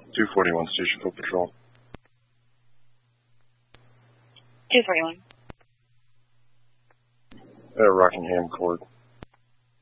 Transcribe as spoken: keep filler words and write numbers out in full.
two forty-one Station Foot Patrol. two forty-one. Uh, Rockingham Court.